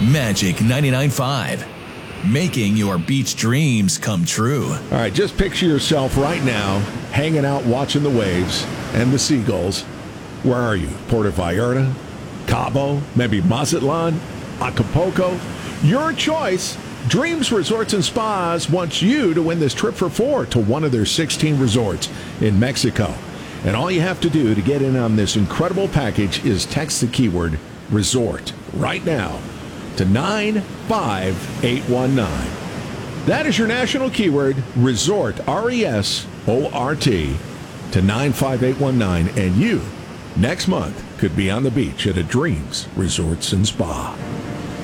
Magic 99.5. Making your beach dreams come true. All right, just picture yourself right now hanging out watching the waves and the seagulls. Where are you? Puerto Vallarta? Cabo? Maybe Mazatlan? Acapulco? Your choice. Dreams Resorts and Spas wants you to win this trip for 4 to one of their 16 resorts in Mexico. And all you have to do to get in on this incredible package is text the keyword resort right now to 95819. That is your national keyword, resort, R-E-S-O-R-T, to 95819. And you, next month, could be on the beach at a Dreams Resorts and Spa.